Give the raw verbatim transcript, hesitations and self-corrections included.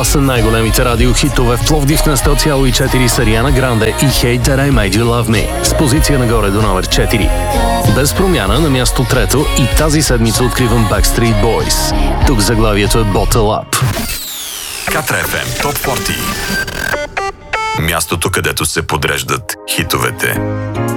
Това са най-големите радиохитове в Пловдив. На сто цяло и четири са Ариана Гранде и Hate That I Made You Love Me с позиция нагоре до номер четири. Без промяна на място трето и тази седмица откривам Backstreet Boys. Тук заглавието е Bottle Up. Катра еф ем Топ сорок. Мястото, където се подреждат хитовете.